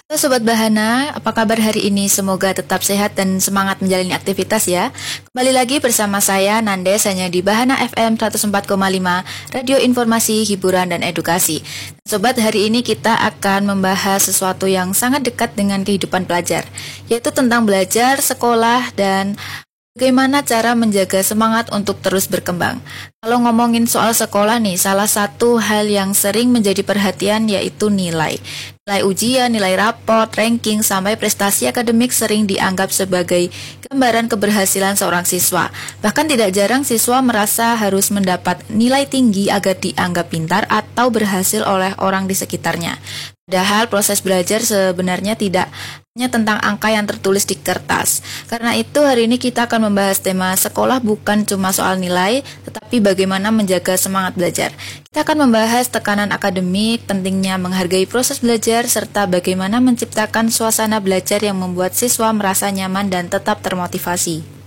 Halo Sobat Bahana, apa kabar hari ini? Semoga tetap sehat dan semangat menjalani aktivitas ya. Kembali lagi bersama saya Nandes hanya di Bahana FM 104,5, Radio Informasi, Hiburan, dan Edukasi. Sobat, hari ini kita akan membahas sesuatu yang sangat dekat dengan kehidupan pelajar, yaitu tentang belajar, sekolah, dan bagaimana cara menjaga semangat untuk terus berkembang. Kalau ngomongin soal sekolah nih, salah satu hal yang sering menjadi perhatian yaitu nilai. Nilai ujian, nilai raport, ranking, sampai prestasi akademik sering dianggap sebagai gambaran keberhasilan seorang siswa. Bahkan tidak jarang siswa merasa harus mendapat nilai tinggi agar dianggap pintar atau berhasil oleh orang di sekitarnya. Padahal proses belajar sebenarnya tidak hanya tentang angka yang tertulis di kertas. Karena itu hari ini kita akan membahas tema sekolah bukan cuma soal nilai, tetapi bagaimana menjaga semangat belajar. Kita akan membahas tekanan akademik, pentingnya menghargai proses belajar, serta bagaimana menciptakan suasana belajar yang membuat siswa merasa nyaman dan tetap termotivasi.